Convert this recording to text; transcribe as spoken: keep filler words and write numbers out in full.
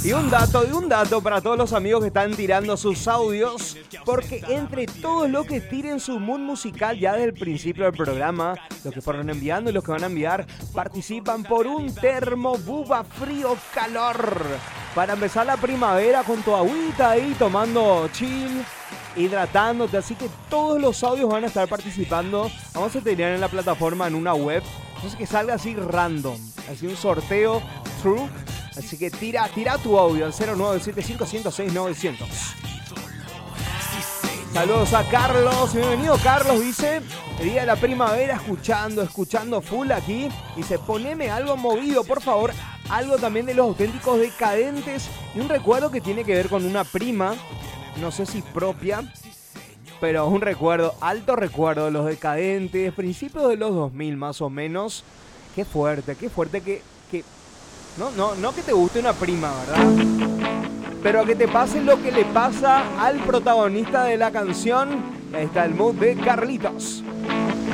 Y un dato, y un dato para todos los amigos que están tirando sus audios, porque entre todos los que tiren su mood musical ya desde el principio del programa, los que fueron enviando y los que van a enviar, participan por un termo Buba frío calor. Para empezar la primavera con tu agüita ahí, tomando chill, hidratándote. Así que todos los audios van a estar participando. Vamos a tener en la plataforma, en una web. Entonces que salga así random, así un sorteo true. Así que tira, tira tu audio al cero nueve siete cinco cero seis nueve cero cero. Saludos a Carlos, bienvenido Carlos, dice, el día de la primavera, escuchando, escuchando full aquí. Dice, poneme algo movido, por favor, algo también de los auténticos decadentes. Y un recuerdo que tiene que ver con una prima, no sé si propia, pero un recuerdo, alto recuerdo de los decadentes, principios de los dos mil más o menos. Qué fuerte, qué fuerte que... que No, no, no que te guste una prima, ¿verdad? Pero que te pase lo que le pasa al protagonista de la canción. Ahí está el mood de Carlitos.